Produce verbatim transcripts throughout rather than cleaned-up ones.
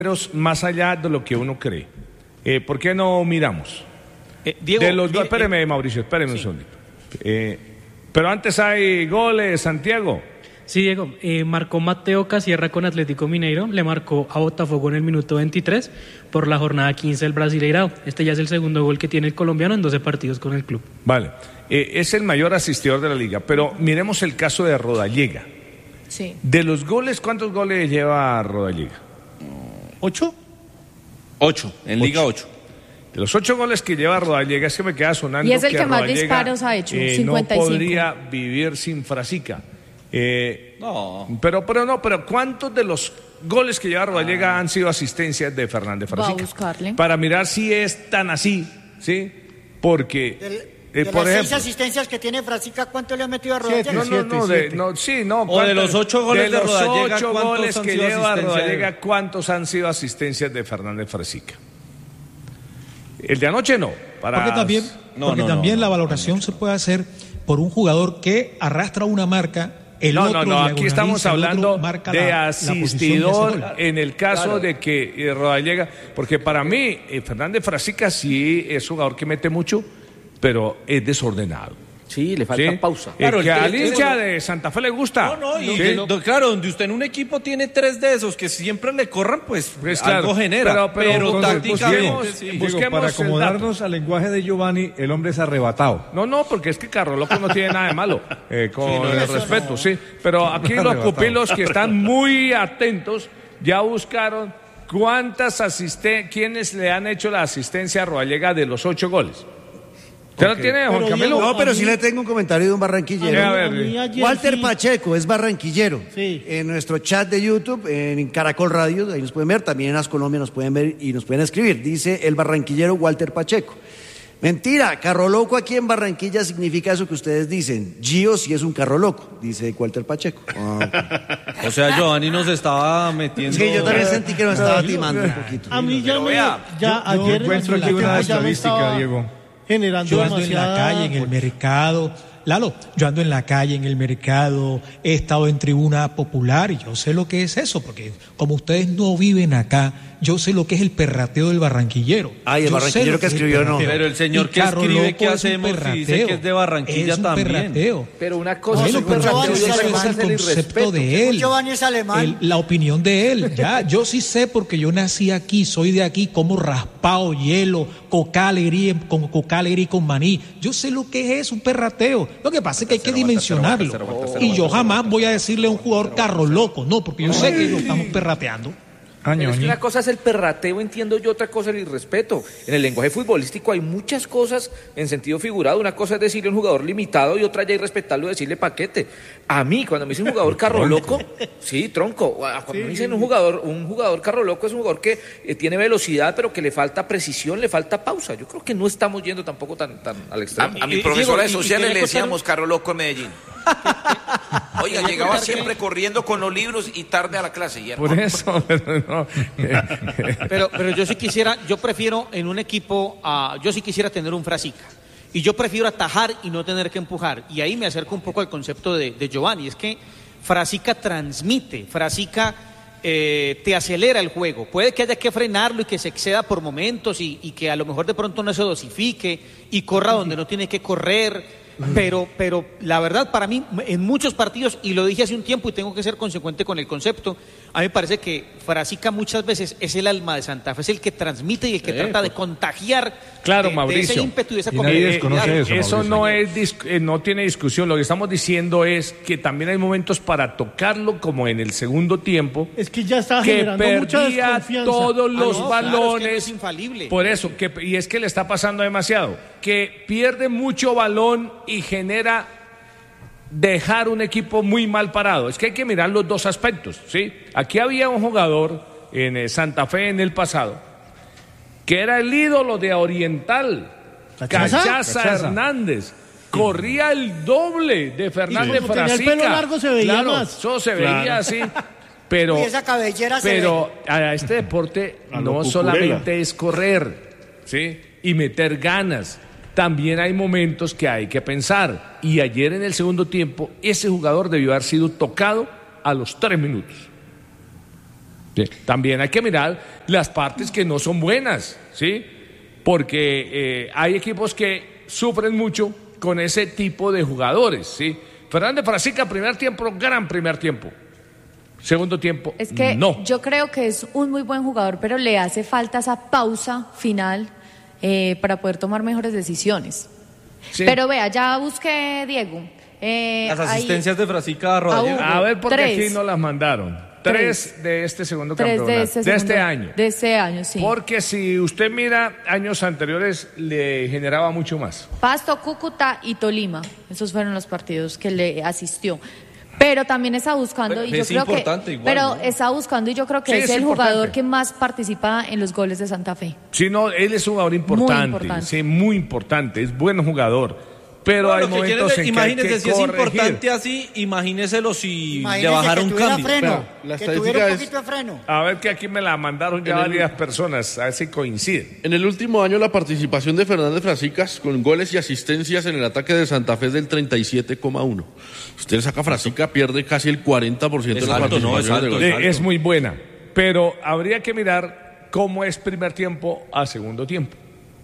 más allá de lo que uno cree. Eh, ¿Por qué no miramos? Eh, Diego, de los, mire, espéreme, eh, Mauricio, espéreme sí. un segundito. Eh, pero antes hay goles, Santiago. Sí, Diego, eh, marcó Mateo Casierra con Atlético Mineiro, le marcó a Botafogo en el minuto veintitrés por la jornada quince del Brasileirao. Este ya es el segundo gol que tiene el colombiano en doce partidos con el club. Vale, eh, es el mayor asistidor de la liga, pero miremos el caso de Rodallega. Sí. De los goles, ¿cuántos goles lleva Rodallega? ¿Ocho? Ocho, en Ocho. Liga ocho. De los ocho goles que lleva Rodallega, es que me queda sonando Y es el que que más Rodallega, disparos ha hecho, eh, cincuenta y cinco. No podría vivir sin Frasica. Eh, No. Pero, pero no, pero ¿cuántos de los goles que lleva Rodallega ah. han sido asistencias de Fernández Frasica? Va a buscarle. Para mirar si es tan así, ¿sí? Porque, Del, eh, de por las ejemplo, seis asistencias que tiene Frasica, ¿cuánto le ha metido a Rodallega? no, no, no, de, no, sí, no. O de los ocho goles de de los Rodallega, ocho ¿cuántos goles han que sido lleva asistencia de- Rodallega, ¿cuántos han sido asistencias de Fernández Frasica? El de anoche no. Para... Porque también, No, porque no, también no, la no, valoración no, se puede hacer por un jugador que arrastra una marca, el no, otro no, no, aquí estamos diagonaliza, el otro hablando marca de la- la posición de ese asistidor gol. en el caso Claro. de que eh, Rodallega, porque para mí eh, Fernández Frasica sí es un jugador que mete mucho, pero es desordenado. Sí, le falta ¿sí? pausa. Eh, Claro, el que que- al el- hincha de Santa Fe le gusta. No, no, y ¿sí? que- do- claro, donde usted en un equipo tiene tres de esos que siempre le corran, pues, Pues algo claro, genera. pero- Pero, pero entonces, tácticamente, busquemos- sí. Diego, Diego, para el acomodarnos al lenguaje de Giovanni, el hombre es arrebatado. No, no, porque es que Carlos Loco no tiene nada de malo, eh, con Sí, no, el eso respeto, no. sí. Pero aquí los Arrebatado. pupilos que están muy atentos ya buscaron cuántas asisten, quiénes le han hecho la asistencia a Rodallega de los ocho goles. ¿Usted lo tiene, Juan Pero, Camilo? Diego, no, pero A sí mí- le tengo un comentario de un barranquillero. A ver, A mí ayer Walter sí- Pacheco es barranquillero. Sí. En nuestro chat de YouTube, en Caracol Radio, ahí nos pueden ver, también en As Colombia nos pueden ver y nos pueden escribir. Dice el barranquillero Walter Pacheco. Mentira, carro loco aquí en Barranquilla significa eso que ustedes dicen. Gio sí es un carro loco, dice Walter Pacheco. O sea, Giovanni nos estaba metiendo... Sí, yo también sentí que nos estaba timando un poquito. A mí ya Pero me, vea, ya Yo ayer encuentro en aquí la una tiempo ya me estadística, estaba Diego. generando Yo ando en la demasiada... calle, en el mercado. Lalo, yo ando en la calle, en el mercado, he estado en tribuna popular y yo sé lo que es eso, porque como ustedes no viven acá, yo sé lo que es el perrateo del barranquillero. Ay, el Yo sé barranquillero lo que es el escribió, no. perrateo. Pero el señor Y que Carro escribe, Loco ¿qué es un hacemos? Y dice perrateo. que es de Barranquilla Es un también. perrateo. Pero una cosa Bueno, es un pero Giovanni eso es es alemán el del concepto irrespeto. de él. Giovanni es alemán. El- la opinión de él, ya, yo sí sé porque yo nací aquí, soy de aquí, como raspado, hielo, coca alegría, con coca alegría y con maní. Yo sé lo que es un perrateo. Lo que pasa es que hay que dimensionarlo. Y yo jamás voy a decirle a un jugador carro loco, no, porque yo sé que lo estamos perrateando. Pero es que una cosa es el perrateo, entiendo yo, otra cosa es el irrespeto. En el lenguaje futbolístico hay muchas cosas en sentido figurado. Una cosa es decirle a un jugador limitado y otra ya irrespetarlo y decirle paquete. A mí, cuando me dicen un jugador carro loco, sí, tronco. Cuando me dicen un jugador, un jugador carro loco es un jugador que eh, tiene velocidad, pero que le falta precisión, le falta pausa. Yo creo que no estamos yendo tampoco tan, tan al A, extremo. a mi Y- profesora y- de y- y sociales quería le contar decíamos carro loco en Medellín. Oiga, llegaba siempre corriendo con los libros y tarde a la clase. Y era- Por eso, pero no. Pero, pero yo sí quisiera, yo prefiero en un equipo, ah, yo sí quisiera tener un Frasica. Y yo prefiero atajar y no tener que empujar. Y ahí me acerco un poco al concepto de, de Giovanni. Es que Frasica transmite, Frasica eh, te acelera el juego. Puede que haya que frenarlo y que se exceda por momentos y, y que a lo mejor de pronto no se dosifique y corra donde no tiene que correr. Pero, pero la verdad para mí, en muchos partidos, y lo dije hace un tiempo y tengo que ser consecuente con el concepto, a mí me parece que Frasica muchas veces es el alma de Santa Fe, es el que transmite y el que Sí, trata de pues. contagiar Claro, de, de Mauricio. ese ímpetu y de esa Y nadie convicción. desconoce eso, Eso Mauricio. no es dis- eh, no tiene discusión. Lo que estamos diciendo es que también hay momentos para tocarlo, como en el segundo tiempo, Es que ya está que generando mucha perdía desconfianza. todos Ah, los no, claro, es que balones. no es infalible. Por eso, que, y es que le está pasando demasiado, que pierde mucho balón y genera dejar un equipo muy mal parado. Es que hay que mirar los dos aspectos, ¿sí? Aquí había un jugador en eh, Santa Fe en el pasado que era el ídolo de Oriental, ¿Cachaza? Cachaza Cachaza. Hernández. Corría el doble de Fernández Y como tenía el Frasica. pelo largo se veía Claro, más. eso se veía así. Pero, Y esa cabellera se pero a este deporte A lo no Cucurella. solamente es correr, ¿sí? Y meter ganas. También hay momentos que hay que pensar. Y ayer en el segundo tiempo, ese jugador debió haber sido tocado a los tres minutos. Sí. También hay que mirar las partes que no son buenas, ¿sí? Porque eh, hay equipos que sufren mucho con ese tipo de jugadores, ¿sí? Fernández Frasica, primer tiempo, gran primer tiempo. Segundo tiempo, Es que no. yo creo que es un muy buen jugador, pero le hace falta esa pausa final eh, para poder tomar mejores decisiones. Sí. Pero vea, ya busqué, Diego. eh, Las hay- asistencias de Frasica a Rodallega. Hugo, A ver, porque tres. aquí no las mandaron. Tres, tres de este segundo Tres campeonato. de este, de este segundo- año. De este año, sí. Porque si usted mira años anteriores, le generaba mucho más. Pasto, Cúcuta y Tolima. Esos fueron los partidos que le asistió. Pero también está buscando Pero y yo es creo que importante igual, pero ¿no? está buscando y yo creo que Sí, es, es el importante. jugador que más participa en los goles de Santa Fe. Si no, él es un jugador importante, importante. sí, muy importante, es buen jugador. Pero No, hay lo que quiere momentos es- en que hay imagínese que si es corregir. importante así, imagínéselo si le Imagínese bajaron que un tuviera cambio. freno, Vea, la que estadística tuviera un es- poquito de freno. A ver que aquí me la mandaron ya En el- varias personas, a ver si coinciden. En el último año la participación de Fernández Frasicas con goles y asistencias en el ataque de Santa Fe es del treinta y siete coma uno. Usted le saca Frasica, pierde casi el cuarenta por ciento Es de la alto, ¿no? participación Es de alto, goles. Eh, es muy buena, pero habría que mirar cómo es primer tiempo a segundo tiempo,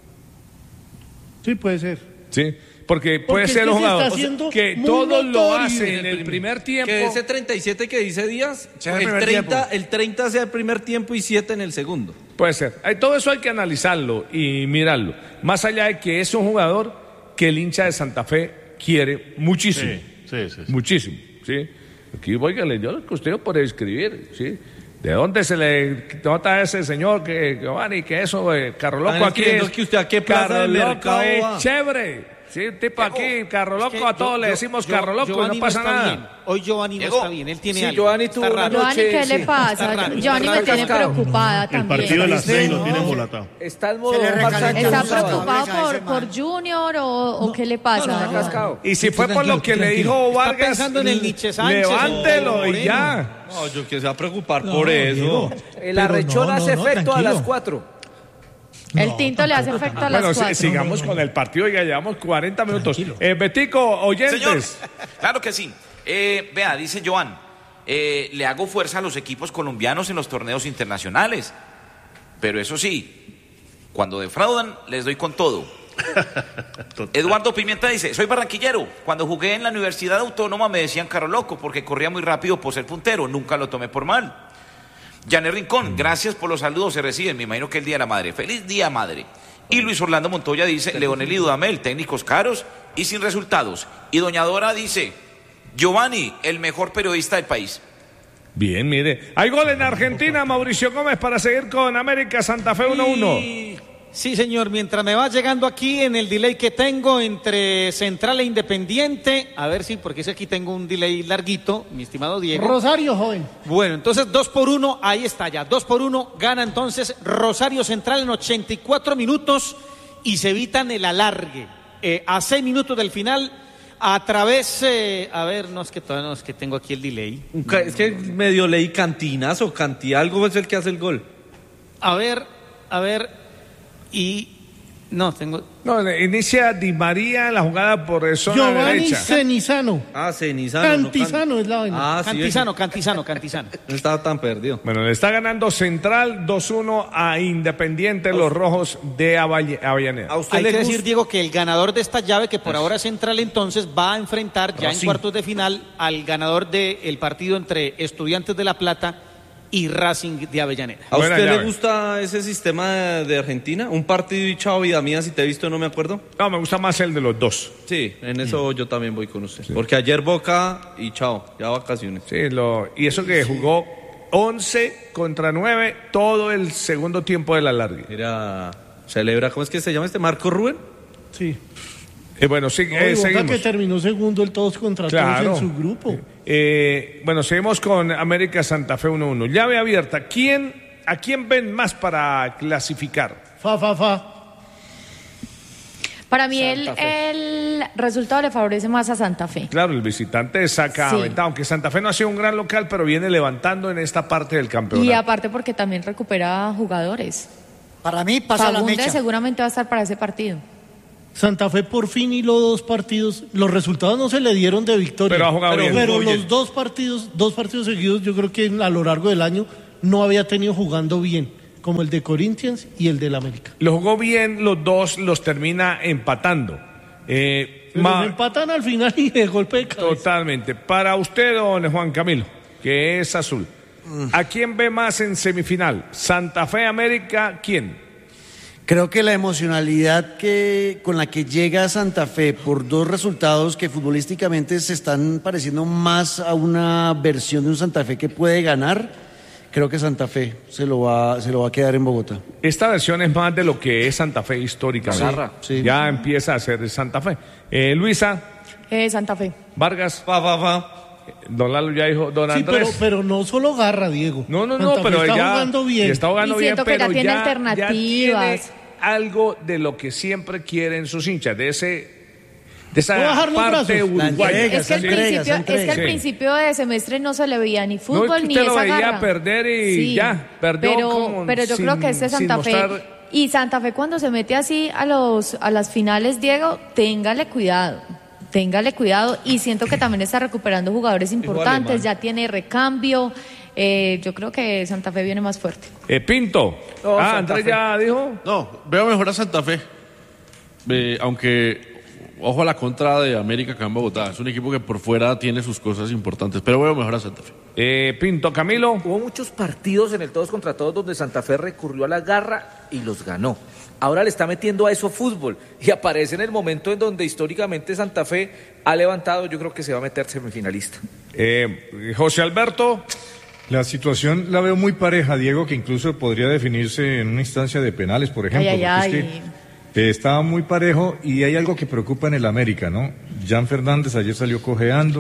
Sí, puede ser. ¿sí? Porque puede Porque ser es que un se está jugador haciendo que muy todo lo notorio hace en el primer tiempo. Que ese treinta y siete que dice Díaz, Sea el el primer treinta, tiempo. el treinta sea el primer tiempo y siete en el segundo. Puede ser. Hay- Todo eso hay que analizarlo y mirarlo. Más allá de que es un jugador que el hincha de Santa Fe quiere muchísimo. Sí, sí, sí, sí. Muchísimo, ¿sí? Aquí, oiga, yo lo que usted puede escribir, ¿sí? ¿De dónde se le nota ese señor que, Giovanni, que eso, eh, Carro Loco Están aquí escribiendo es... que usted a qué plaza Carro del Loco mercado es va. chévere. Sí, un tipo aquí, Carro Loco, Es que a todos yo- le yo- decimos yo- Carro Loco y Giovanni no pasa está nada. bien. Hoy Giovanni no Diego. está bien, él tiene Sí, algo. Giovanni Está tuvo una raro. Giovanni, noche, ¿qué le sí. pasa? Está raro, Giovanni está me tiene cascado. preocupada El también. partido de las seis lo no. tiene embolatado. Está en Se modo le Max recalentó Sánchez. ¿Está Sánchez, preocupado esa- ese por, man. por Junior o, o qué le pasa? Está cascado. Y si Sí, fue por tranquilo, lo que le tranquilo. dijo Está Vargas, pensando en el Nietzsche Sánchez levántelo o y Moreno. ya. No, yo que se va a preocupar No, por eso. Diego, El pero arrechón no, hace no, no, efecto a tranquilo. las cuatro. El No, tinto le hace tampoco, efecto a Bueno, las sí, cuatro. sigamos con el partido, ya llevamos cuarenta minutos. Tranquilo. Eh, Betico, oyentes. Señor, claro que sí. Eh, vea, dice Joan, eh, le hago fuerza a los equipos colombianos en los torneos internacionales. Pero eso sí, cuando defraudan, les doy con todo. Eduardo Pimienta dice, soy barranquillero. Cuando jugué en la Universidad Autónoma me decían Carro Loco porque corría muy rápido por ser puntero. Nunca lo tomé por mal. Janet Rincón, gracias por los saludos, se reciben. Me imagino que el Día de la Madre. Feliz Día, Madre. Y Luis Orlando Montoya dice, Leonel y Dudamel, técnicos caros y sin resultados. Y Doña Dora dice, Giovanni, el mejor periodista del país. Bien, mire. Hay gol en Argentina, Mauricio Gómez, para seguir con América Santa Fe uno uno. Y- Sí, señor, mientras me va llegando aquí en el delay que tengo entre Central e Independiente, a ver si, porque es que aquí tengo un delay larguito, mi estimado Diego. Rosario, joven. Bueno, entonces dos por uno, ahí está ya, dos por uno, gana entonces Rosario Central en ochenta y cuatro minutos y se evitan el alargue. Eh, a seis minutos del final, a través, eh, a ver, no es que todavía no, es que tengo aquí el delay. Un ca- Es que medio leí cantinas o cantí, algo es el que hace el gol. A ver, a ver, y no, tengo... No, inicia Di María en la jugada por zona Giovanni derecha. Cenizano. Ah, Cenizano. no Cantizano Can- es la vaina. Ah, sí, Cantizano, Cantizano, Cantizano. no estaba tan perdido. Bueno, le está ganando Central dos uno a Independiente, los rojos de Avall- Avellaneda. ¿A usted Hay le que gusta? decir, Diego, que el ganador de esta llave, que por ahora es Central, entonces va a enfrentar ya en Racing. cuartos de final al ganador del partido entre Estudiantes de La Plata y Racing de Avellaneda. ¿A Buena usted llave. le gusta ese sistema de, de Argentina? Un partido y chao, vida mía, si te he visto no me acuerdo. No, me gusta más el de los dos. Sí, en eso yo también voy con usted. Porque ayer Boca y chao, ya vacaciones. Sí, lo, y eso que jugó once contra nueve todo el segundo tiempo de la larga. Mira, celebra, ¿cómo es que se llama este? ¿Marco Rubén? Sí. Eh, bueno, sí, No, eh, y Boca seguimos. que terminó segundo el todos contra Claro. todos en su grupo. Eh, bueno, seguimos con América Santa Fe uno uno. Llave abierta. ¿Quién, ¿A quién ven más para clasificar? Fa, fa, fa. Para mí el, el resultado le favorece más a Santa Fe. Claro, el visitante saca Sí. ventaja, aunque Santa Fe no ha sido un gran local, pero viene levantando en esta parte del campeonato. Y aparte porque también recupera jugadores. Para mí pasa la Fagundes mecha. seguramente va a estar para ese partido. Santa Fe por fin hiló dos partidos. Los resultados no se le dieron de victoria. Pero ha jugado bien. Pero Jugó bien. los dos partidos, dos partidos seguidos, yo creo que a lo largo del año no había tenido jugando bien, como el de Corinthians y el del América. Lo jugó bien, los dos los termina empatando. Eh, Pero ma- se empatan al final y de golpe de cabeza. Totalmente. Para usted, don Juan Camilo, que es azul, ¿a quién ve más en semifinal? ¿Santa Fe, América? ¿Quién? Creo que la emocionalidad que, con la que llega Santa Fe por dos resultados que futbolísticamente se están pareciendo más a una versión de un Santa Fe que puede ganar, creo que Santa Fe se lo va, se lo va a quedar en Bogotá. Esta versión es más de lo que es Santa Fe históricamente. Sí, sí. Ya empieza a ser Santa Fe. Eh, Luisa, Eh, Santa Fe. Vargas, Va, va, va. don Lalo ya dijo, don Sí, Andrés. pero, pero no solo garra, Diego. No, no, no, Santa Fe pero está ya jugando bien. está jugando Y bien, siento que ya pero tiene ya, alternativas. ya tiene algo de lo que siempre quieren sus hinchas, de ese de esa Voy a bajar los parte brazos. uruguaya. entrega, Es que, al entrega, principio, se es que al Sí. principio de semestre no se le veía ni No, fútbol es que ni usted lo esa veía garra. perder y Sí, ya, perdió pero, como pero yo sin- creo que este sin Santa Fe mostrar- y Santa Fe cuando se mete así a los a las finales, Diego, téngale cuidado. Téngale cuidado y siento que también está recuperando jugadores importantes, ya tiene recambio. Eh, yo creo que Santa Fe viene más fuerte. Eh, Pinto. No, ah, Santa Andrés Fe. ya dijo. No, veo mejor a Santa Fe. Eh, aunque, ojo a la contra de América acá en Bogotá. Es un equipo que por fuera tiene sus cosas importantes, pero veo mejor a Santa Fe. Eh, Pinto, Camilo. Hubo muchos partidos en el todos contra todos donde Santa Fe recurrió a la garra y los ganó. Ahora le está metiendo a eso fútbol y aparece en el momento en donde históricamente Santa Fe ha levantado, yo creo que se va a meter semifinalista. Eh, José Alberto. La situación la veo muy pareja, Diego, que incluso podría definirse en una instancia de penales, por ejemplo. Ay, ay, porque ay. es que eh, estaba muy parejo y hay algo que preocupa en el América, ¿no? Jan Fernández ayer salió cojeando,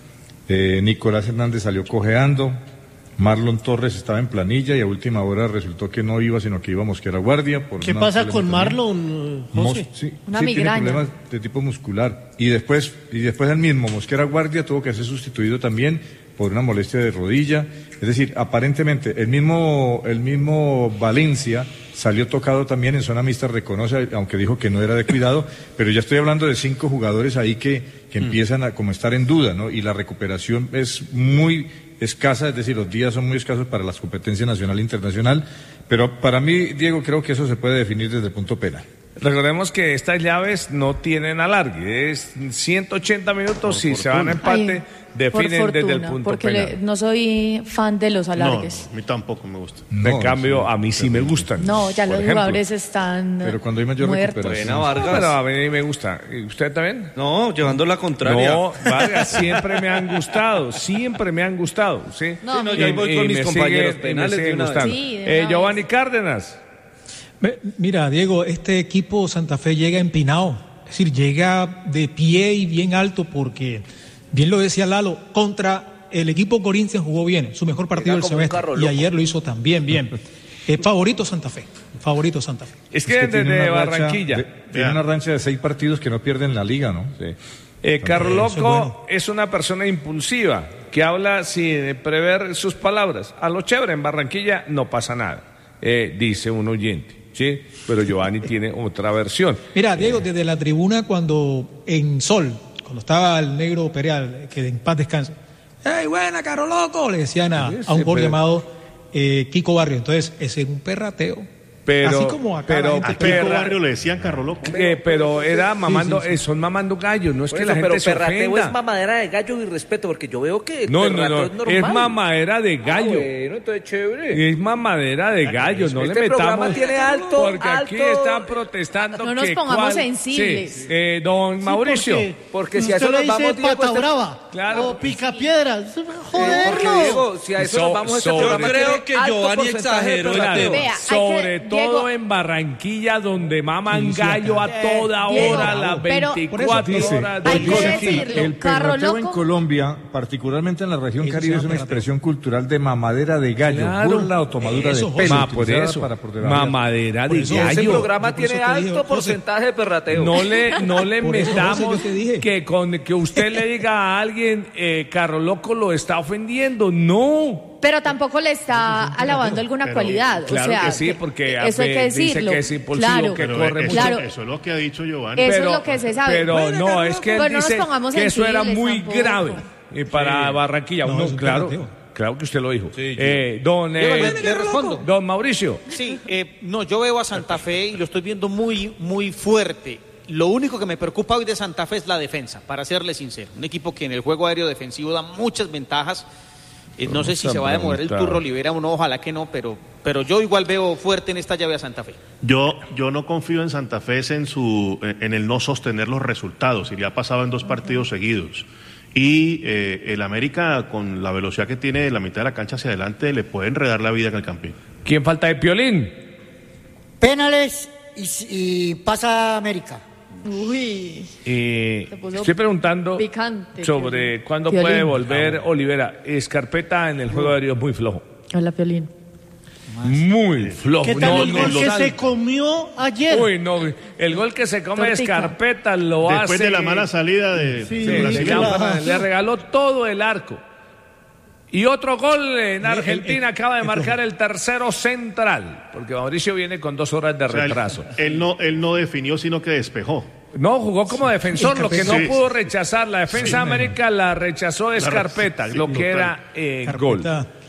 eh, Nicolás Hernández salió cojeando, Marlon Torres estaba en planilla y a última hora resultó que no iba, sino que iba Mosquera Guardia. Por ¿Qué una pasa problema con también. Marlon, Mos- José? sí, Una sí, migraña. tiene problemas de tipo muscular. Y después, y después el mismo Mosquera Guardia tuvo que ser sustituido también por una molestia de rodilla. Es decir, aparentemente el mismo, el mismo Valencia salió tocado también en zona mixta, reconoce, aunque dijo que no era de cuidado, pero ya estoy hablando de cinco jugadores ahí que, que empiezan a como estar en duda, ¿no? Y la recuperación es muy escasa, es decir, los días son muy escasos para las competencias nacional e internacional, pero para mí, Diego, creo que eso se puede definir desde el punto penal. Recordemos que estas llaves no tienen alargue, es ciento ochenta minutos, si se van a empate, Ay, definen por desde el fortuna, punto porque penal. le- no soy fan de los alargues. a mí tampoco me gusta. En No, cambio, sí, a mí sí me gustan. No, ya por los ejemplo. jugadores están Pero cuando hay mayor muertos. recuperación. Buena, No, Vargas. pero a mí me gusta. ¿Y usted también? No, llevando la contraria. No, Vargas, siempre me han gustado, siempre me han gustado, ¿sí? No, Sí, no, Y- yo ahí voy con mis me compañeros siguen- y me penales de siguen una vez. gustando. Sí, de Eh, una Giovanni vez. Cárdenas. Ve, Mira, Diego, este equipo Santa Fe llega empinado, es decir, llega de pie y bien alto porque, bien lo decía Lalo, contra el equipo Corinthians jugó bien, su mejor partido Llega del como un semestre, carro y loco. ayer lo hizo también bien. Eh, favorito Santa Fe, favorito Santa Fe. Es que Es que tiene desde una racha Barranquilla. de- tiene una rancha de seis partidos que no pierden la liga, ¿no? Sí. Eh, Carlos Eso es Loco bueno. es una persona impulsiva que habla sin prever sus palabras. A lo chévere, en Barranquilla no pasa nada, eh, dice un oyente, ¿sí? Pero Giovanni tiene otra versión. Mira, Diego, desde la tribuna cuando en Sol, cuando estaba el negro Pereal, que en paz descanse, ¡hey, buena, caro loco! Le decían a, Sí, a un sí, gol pero- llamado eh, Kiko Barrio. Entonces, ese es un perrateo. Pero, Así como acá pero, la gente- A Kiko perra- Barrio le decían carro loco. eh, pero era mamando, sí, sí. eh, son mamando gallos, no es Por que eso, la gente pero se perrateo ofenda. es mamadera de gallo y respeto, porque yo veo que el No, no, perrateo no, es normal. es mamadera de Ah, gallo. bueno, entonces chévere. Es mamadera de gallo, no Este le programa metamos. tiene alto, porque aquí alto- están protestando. No nos que pongamos cuál- sensibles. Sí, eh, don Mauricio. Porque, porque si a usted eso le nos dice vamos, Diego, pata este- brava Claro. o pica piedras, Porque joderlo. Diego, si a eso So- nos vamos, este sobre- programa Yo creo tiene que alto Giovanni porcentaje de exageró el perrateo. tema. Vea, hay Sobre que- todo Diego- en Barranquilla, donde maman Sí, sí, gallo acá. a toda Diego, hora, las pero- veinticuatro Dice, horas Hay del que día. decirlo. el Carro perrateo en loco. Colombia, particularmente en la región Eso Caribe, se es llama una perrateo. expresión cultural de mamadera de gallo, Claro. burla o tomadura Eso, de José. pelo. Ma, por utilizada eso, para por debajo. mamadera Por de eso, Ese gallo. programa Yo por eso tiene te dije, alto José, porcentaje de perrateo. No le, no le Por eso, metamos José, yo te dije. que con que usted le diga a alguien, eh, Carro Loco lo está ofendiendo. No. Pero tampoco le está alabando alguna cualidad. Claro o sea, que sí, porque eso hay que eh, dice decirlo. que es impulsivo, Claro. que Pero corre eso, mucho. Claro. eso es lo que ha dicho Giovanni. Eso es lo que se sabe. Pero Bueno, no, Carlos, es que él pues no nos dice pongamos que eso era sensibles muy tampoco. grave eh, para Barranquilla. No, Uno, es un claro, perrateo. Claro que usted lo dijo. Sí, eh, don, Yo eh, le- le respondo. don Mauricio. Sí, eh, no, yo veo a Santa Fe y lo estoy viendo muy, muy fuerte. Lo único que me preocupa hoy de Santa Fe es la defensa, para serle sincero. Un equipo que en el juego aéreo defensivo da muchas ventajas. Eh, no sé si se va a demorar el turro Olivera o no, ojalá que no, pero, pero yo igual veo fuerte en esta llave a Santa Fe. Yo, yo no confío en Santa Fe en, su, en el no sostener los resultados, y le ha pasado en dos partidos seguidos. Y eh, el América, con la velocidad que tiene de la mitad de la cancha hacia adelante, le puede enredar la vida en el campín. ¿Quién falta de Piolín? Penales y, y pasa América. Uy. Eh, Se puso estoy preguntando picante, sobre Piolín. cuándo Piolín. puede volver Olivera. Escarpeta en el juego aéreo es muy flojo. Hola, Piolín. Muy flojo. ¿Qué tal No, el no, gol no, que no. se comió ayer? Uy, no. El gol que se come Tortica. Escarpeta lo hace. Después de la mala salida de, Sí, de Brasil. le, le regaló todo el arco. Y otro gol en Argentina acaba de marcar el tercero central, porque Mauricio viene con dos horas de O sea, él- retraso. Él, no, él no definió, sino que despejó. No, jugó como defensor, lo que no Sí. pudo rechazar. La defensa de América la rechazó de La- Escarpeta, sí, lo que total. era eh, Carpeta gol.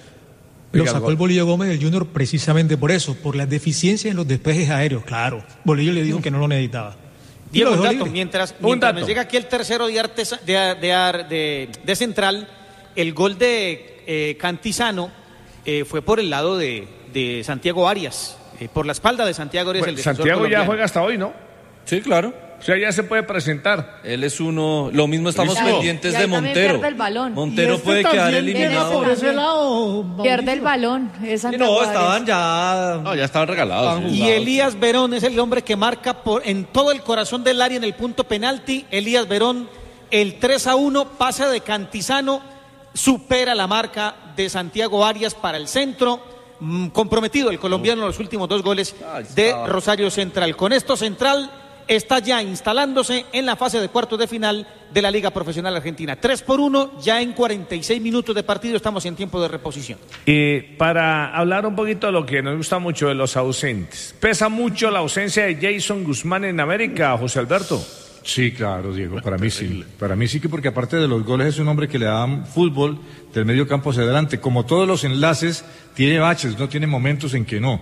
Lo Oiga, sacó gol. el Bolillo Gómez del Junior precisamente por eso, por las deficiencias en los despejes aéreos, claro. Bolillo le dijo que no lo necesitaba. Y Diego, lo un dejó dato, libre. mientras, Un mientras dato. me llega aquí el tercero de, artesa, de, de, ar- de, de central, el gol de eh, Cantizano eh, fue por el lado de, de Santiago Arias, eh, por la espalda de Santiago Arias, Bueno, el defensor Santiago ya colombiano. juega hasta hoy, ¿no? Sí, claro. O sea, ya se puede presentar. Él es uno. Lo mismo estamos Y ahí- pendientes y ahí de también Montero. pierde el balón. Montero Y este puede quedar también viene eliminado. por ese lado, Pierde el balón. Es Santiago No, Arias. estaban ya. No, ya estaban regalados. sí. Y Elías Verón es el hombre que marca por, en todo el corazón del área en el punto penalti. Elías Verón, el tres a uno, pase de Cantizano, supera la marca de Santiago Arias para el centro. Mm, comprometido el colombiano en los últimos dos goles de Rosario Central. Con esto Central está ya instalándose en la fase de cuartos de final de la Liga Profesional Argentina. tres por uno, ya en cuarenta y seis minutos de partido estamos en tiempo de reposición. Y para hablar un poquito de lo que nos gusta mucho de los ausentes. ¿Pesa mucho la ausencia de Jason Guzmán en América, José Alberto? Sí, claro, Diego, para mí sí. Para mí sí, que porque aparte de los goles es un hombre que le da fútbol del medio campo hacia adelante. Como todos los enlaces, tiene baches, no tiene momentos en que no,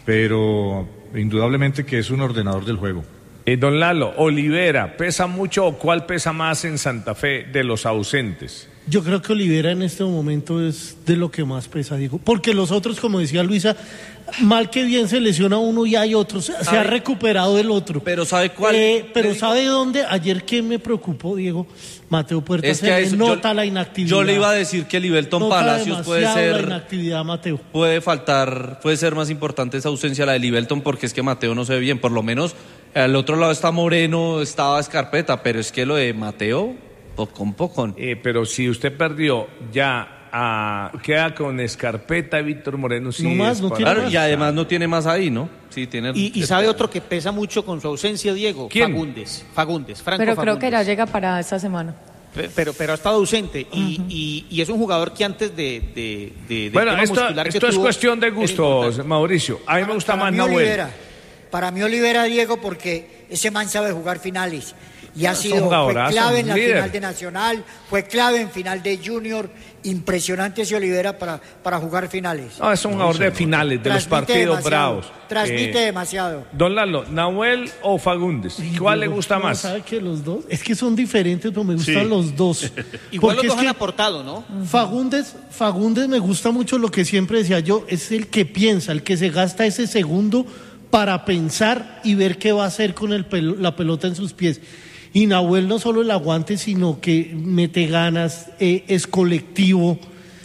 pero indudablemente que es un ordenador del juego. Eh, don Lalo, Olivera, ¿pesa mucho o cuál pesa más en Santa Fe de los ausentes? Yo creo que Olivera en este momento es de lo que más pesa, Diego. Porque los otros, como decía Luisa, mal que bien se lesiona uno y hay otros. Se, se ha recuperado el otro. Pero ¿sabe cuál? Eh, pero Le digo- ¿sabe dónde? Ayer que me preocupó, Diego, Mateo Puerta Es se que a le eso- nota yo- la inactividad. Yo le iba a decir que Libelton Nota Palacios puede demasiado la ser. inactividad, Mateo. Puede faltar, puede ser más importante esa ausencia, la de Libelton, porque es que Mateo no se ve bien. Por lo menos al otro lado está Moreno, estaba Escarpeta, pero es que lo de Mateo, poco un poco. Eh, pero si usted perdió ya, ah, queda con Escarpeta y Víctor Moreno. Sí, No más, es no para- tiene Claro, y además no tiene más ahí, ¿no? Sí, tiene. Y, y sabe otro que pesa mucho con su ausencia, Diego. ¿Quién? Fagundes. Fagundes, Franco Pero creo Fagundes. que ya llega para esta semana. Pe- Pero, pero ha estado ausente y, y- y es un jugador que antes de, de, de- del Bueno, tema esto, muscular que esto es tuvo, cuestión de era gustos, importante. Mauricio. A mí me gusta Para más mí Nahuel. Olivera. Para mí Olivera, Diego, porque ese man sabe jugar finales. Y ha Es un sido fue jugadorazo, clave en la líder. final de Nacional, fue clave en final de Junior. Impresionante ese Olivera para, para jugar finales. No, es un jugador de finales, de los Transmite partidos demasiado, bravos. Transmite Eh, demasiado. Don Lalo, ¿Nahuel o Fagundes? ¿Cuál le Diego, gusta no, más? ¿Sabe que los dos? Es que son diferentes, pero me gustan Sí. los dos. Igual los Porque dos es han que aportado, ¿no? Fagundes, Fagundes me gusta mucho lo que siempre decía yo, es el que piensa, el que se gasta ese segundo para pensar y ver qué va a hacer con el pelo- la pelota en sus pies. Y Nahuel no solo el aguante, sino que mete ganas, eh, es colectivo.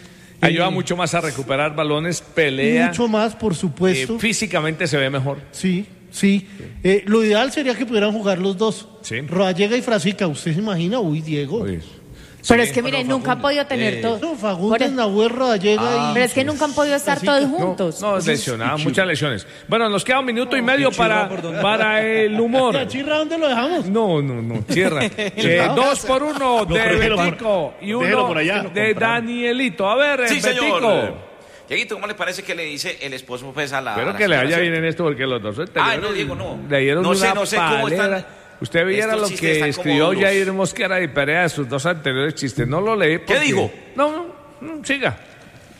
Ayuda eh, mucho más a recuperar balones, pelea. Mucho más, por supuesto. eh, físicamente se ve mejor. Sí, sí. Eh, lo ideal sería que pudieran jugar los dos. Sí. Rodallega y Frasica, ¿usted se imagina? Uy, Diego. Pero es que, mire, nunca han podido tener Eh, todos. No, Fagundes, Nahuel, Rodallega y... Pero es que nunca han podido estar todos juntos. No, lesionados, muchas lesiones. Bueno, nos queda un minuto y medio para, para el humor. ¿Y a Chirra dónde lo dejamos? No, no, no, cierra. Eh, dos por uno de déjelo por- Betico y déjelo uno por allá. de Danielito. A ver, Sí, Betico. señor. Dieguito, ¿cómo le parece que le dice el esposo pues a la... a Espero la que le señora vaya bien Cierta? en esto porque los dos Ay, no, Diego, no. le dieron No sé, una no sé cómo están- palera. Usted viera estos lo chistes que están como escribió duros. Jair Mosquera y Perea de sus dos anteriores chistes. No lo leí porque... dijo? No, no, no, siga.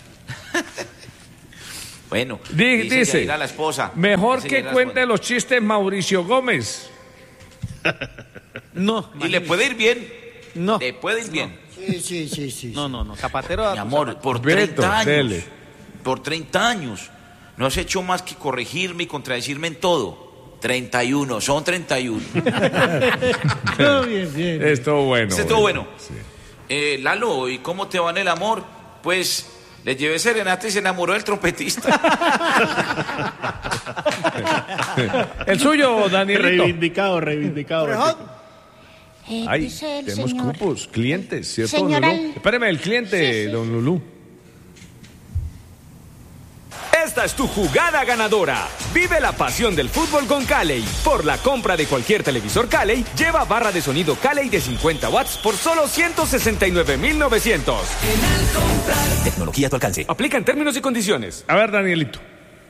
Bueno, Di- dice, dice, Yair a la esposa. mejor Dice que Yair a la cuente los chistes Mauricio Gómez. No. Y le puede ir bien. No. Le puede ir bien. Sí, sí, sí, sí. No, no, no. Zapatero. Mi amor, por Beto, treinta años. dele. Por treinta años. No has hecho más que corregirme y contradecirme en todo. treinta y uno, son treinta y uno. No, bien, bien. Estuvo bueno. Este estuvo bueno. Eh, Lalo, ¿y cómo te va en el amor? Pues le llevé serenata y se enamoró del trompetista. El suyo, Danielito. Reivindicado, reivindicado. Eh, Ay, dice el tenemos señor. cupos, clientes, ¿cierto, Señora, don Lulú? el- Espéreme, el cliente, Sí, sí. don Lulú. Esta es tu jugada ganadora. Vive la pasión del fútbol con Caley. Por la compra de cualquier televisor Caley, lleva barra de sonido Caley de cincuenta watts por solo ciento sesenta y nueve mil novecientos. Tecnología a tu alcance. Aplican términos y condiciones. A ver, Danielito.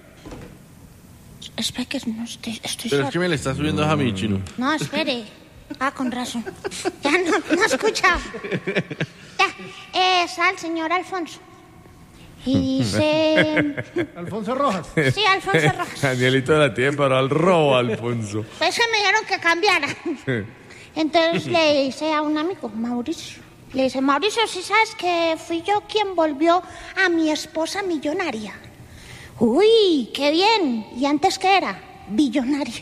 Espera que no estoy, estoy Pero es sorda. que me le está subiendo a mí, chino. No, espere. Ah, con razón. Ya no, no escucha. Ya, es al señor Alfonso. Y dice... Alfonso Rojas. Sí, Alfonso Rojas. Danielito la tiene para el robo, Alfonso. Pues que me dijeron que cambiara. Entonces le dice a un amigo, Mauricio. Le dice, Mauricio, si sabes que fui yo quien volvió a mi esposa millonaria. Uy, qué bien. ¿Y antes qué era? Billonaria.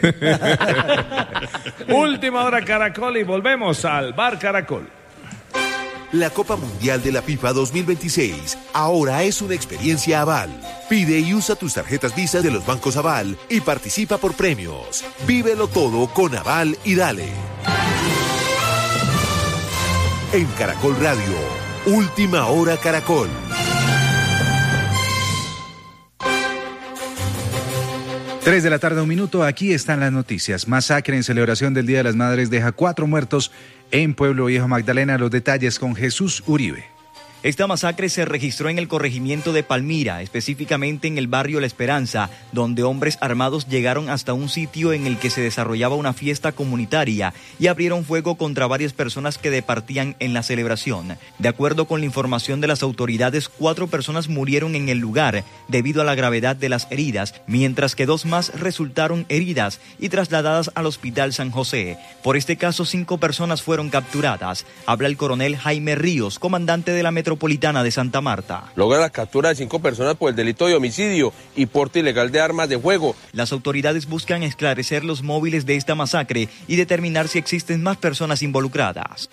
Última hora Caracol y volvemos al Bar Caracol. La Copa Mundial de la FIFA dos mil veintiséis ahora es una experiencia Aval. Pide y usa tus tarjetas Visa de los bancos Aval y participa por premios. Vívelo todo con Aval y dale. En Caracol Radio, Última Hora Caracol. Tres de la tarde, un minuto. Aquí están las noticias. Masacre en celebración del Día de las Madres deja cuatro muertos en Pueblo Viejo, Magdalena. Los detalles con Jesús Uribe. Esta masacre se registró en el corregimiento de Palmira, específicamente en el barrio La Esperanza, donde hombres armados llegaron hasta un sitio en el que se desarrollaba una fiesta comunitaria y abrieron fuego contra varias personas que departían en la celebración. De acuerdo con la información de las autoridades, cuatro personas murieron en el lugar debido a la gravedad de las heridas, mientras que dos más resultaron heridas y trasladadas al Hospital San José. Por este caso, cinco personas fueron capturadas. Habla el coronel Jaime Ríos, comandante de la Metropolitana de Santa Marta. Logra la captura de cinco personas por el delito de homicidio y porte ilegal de armas de fuego. Las autoridades buscan esclarecer los móviles de esta masacre y determinar si existen más personas involucradas.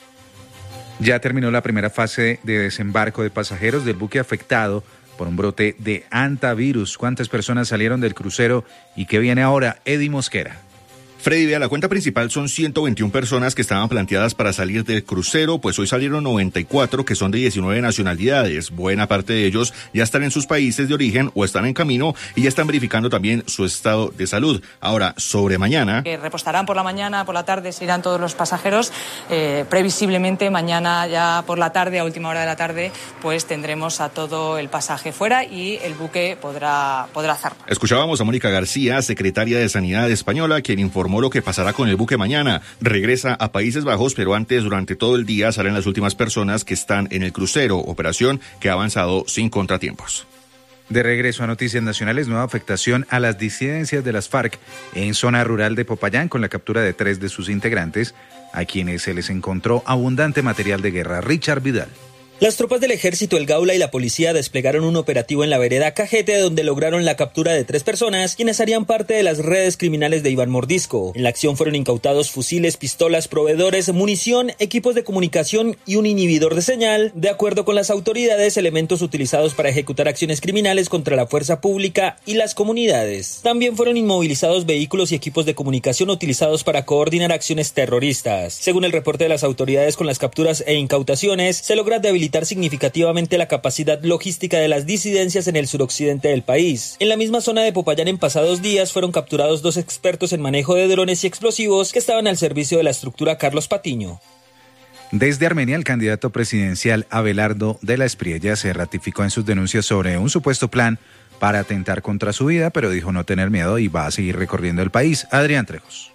Ya terminó la primera fase de desembarco de pasajeros del buque afectado por un brote de hantavirus. ¿Cuántas personas salieron del crucero y qué viene ahora? Eddie Mosquera. Freddy, vea, la cuenta principal son ciento veintiuna personas que estaban planteadas para salir del crucero, pues hoy salieron noventa y cuatro que son de diecinueve nacionalidades. Buena parte de ellos ya están en sus países de origen o están en camino y ya están verificando también su estado de salud. Ahora, sobre mañana... Que repostarán por la mañana, por la tarde se irán todos los pasajeros. Eh, previsiblemente mañana ya por la tarde, a última hora de la tarde, pues tendremos a todo el pasaje fuera y el buque podrá, podrá zarpar. Escuchábamos a Mónica García, secretaria de Sanidad española, quien informó lo que pasará con el buque mañana. Regresa a Países Bajos, pero antes, durante todo el día, salen las últimas personas que están en el crucero, operación que ha avanzado sin contratiempos. De regreso a Noticias Nacionales, nueva afectación a las disidencias de las FARC en zona rural de Popayán con la captura de tres de sus integrantes, a quienes se les encontró abundante material de guerra. Richard Vidal. Las tropas del ejército, el Gaula y la policía desplegaron un operativo en la vereda Cajete, donde lograron la captura de tres personas, quienes harían parte de las redes criminales de Iván Mordisco. En la acción fueron incautados fusiles, pistolas, proveedores, munición, equipos de comunicación y un inhibidor de señal. De acuerdo con las autoridades, elementos utilizados para ejecutar acciones criminales contra la fuerza pública y las comunidades. También fueron inmovilizados vehículos y equipos de comunicación utilizados para coordinar acciones terroristas. Según el reporte de las autoridades, con las capturas e incautaciones, se logra debilitar significativamente la capacidad logística de las disidencias en el suroccidente del país. En la misma zona de Popayán, en pasados días, fueron capturados dos expertos en manejo de drones y explosivos que estaban al servicio de la estructura Carlos Patiño. Desde Armenia, el candidato presidencial Abelardo de la Espriella se ratificó en sus denuncias sobre un supuesto plan para atentar contra su vida, pero dijo no tener miedo y va a seguir recorriendo el país. Adrián Trejos.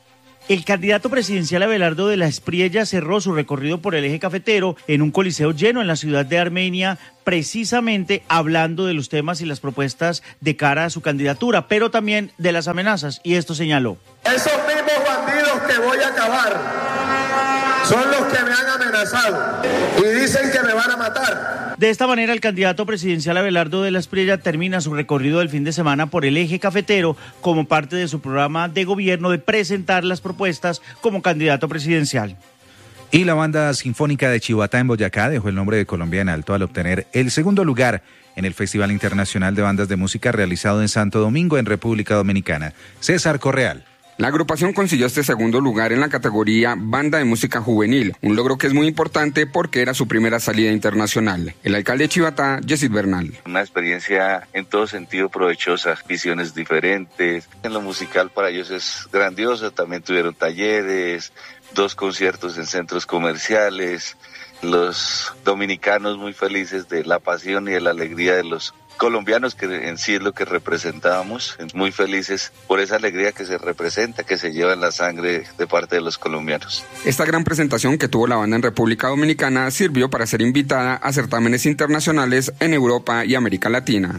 El candidato presidencial Abelardo de la Espriella cerró su recorrido por el eje cafetero en un coliseo lleno en la ciudad de Armenia, precisamente hablando de los temas y las propuestas de cara a su candidatura, pero también de las amenazas, y esto señaló. Esos mismos bandidos que voy a acabar son los que me han amenazado y dicen que me van a matar. De esta manera, el candidato presidencial Abelardo de la Espriella termina su recorrido del fin de semana por el eje cafetero como parte de su programa de gobierno de presentar las propuestas como candidato presidencial. Y la Banda Sinfónica de Chihuatá en Boyacá dejó el nombre de Colombia en alto al obtener el segundo lugar en el Festival Internacional de Bandas de Música realizado en Santo Domingo, en República Dominicana. César Correal. La agrupación consiguió este segundo lugar en la categoría Banda de Música Juvenil, un logro que es muy importante porque era su primera salida internacional. El alcalde de Chihuatá, Yesid Bernal. Una experiencia en todo sentido provechosa, visiones diferentes. En lo musical para ellos es grandioso, también tuvieron talleres, dos conciertos en centros comerciales. Los dominicanos muy felices de la pasión y de la alegría de los colombianos, que en sí es lo que representábamos, muy felices por esa alegría que se representa, que se lleva en la sangre de parte de los colombianos. Esta gran presentación que tuvo la banda en República Dominicana sirvió para ser invitada a certámenes internacionales en Europa y América Latina.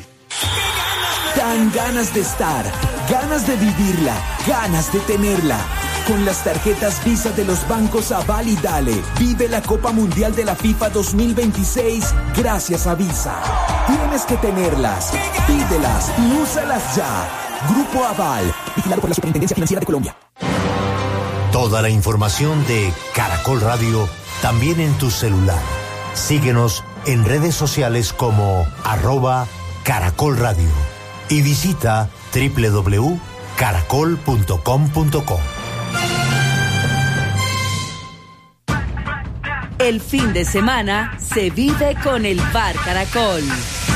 Dan ganas de estar, ganas de vivirla, ganas de tenerla. Con las tarjetas Visa de los bancos Aval y Dale, vive la Copa Mundial de la FIFA dos mil veintiséis gracias a Visa. Tienes que tenerlas, pídelas y úsalas ya. Grupo Aval, vigilado por la Superintendencia Financiera de Colombia. Toda la información de Caracol Radio también en tu celular. Síguenos en redes sociales como arroba Caracol Radio y visita doble u doble u doble u punto caracol punto com punto co. El fin de semana se vive con el Bar Caracol.